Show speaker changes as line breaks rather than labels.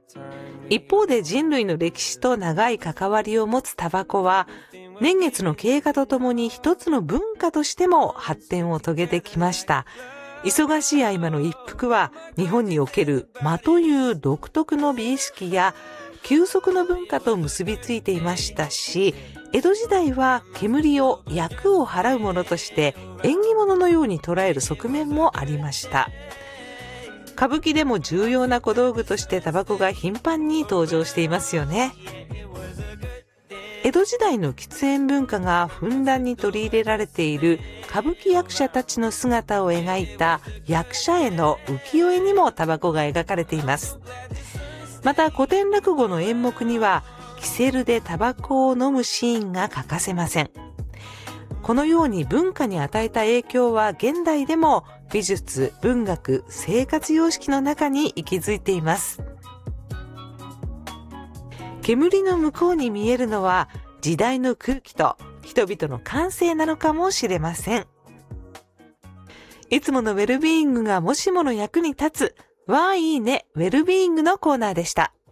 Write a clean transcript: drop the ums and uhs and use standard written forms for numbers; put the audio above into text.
一方で人類の歴史と長い関わりを持つタバコは、年月の経過とともに一つの文化としても発展を遂げてきました。忙しい合間の一服は、日本における間という独特の美意識や休息の文化と結びついていましたし、江戸時代は煙を厄を払うものとして縁起物のように捉える側面もありました。歌舞伎でも重要な小道具としてタバコが頻繁に登場していますよね。江戸時代の喫煙文化がふんだんに取り入れられている歌舞伎役者たちの姿を描いた役者絵の浮世絵にもタバコが描かれています。また古典落語の演目にはキセルでタバコを飲むシーンが欠かせません。このように文化に与えた影響は現代でも美術、文学、生活様式の中に息づいています。煙の向こうに見えるのは時代の空気と人々の感性なのかもしれません。いつものウェルビーイングがもしもの役に立つ、わあいいねウェルビーイングのコーナーでした。